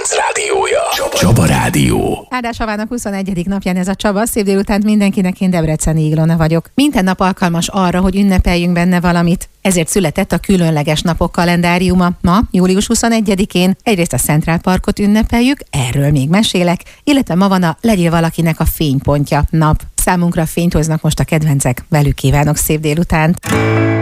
rádiója. Csaba Rádió. Áldás Havának 21. napján ez a Csaba. Szép délutánt mindenkinek, én Debreceni Ilona vagyok. Minden nap alkalmas arra, hogy ünnepeljünk benne valamit. Ezért született a különleges napok kalendáriuma. Ma, július 21-én egyrészt a Central Parkot ünnepeljük, erről még mesélek, illetve ma van a Legyél valakinek a fénypontja nap. Számunkra fényt hoznak most a kedvencek, velük kívánok szép délutánt.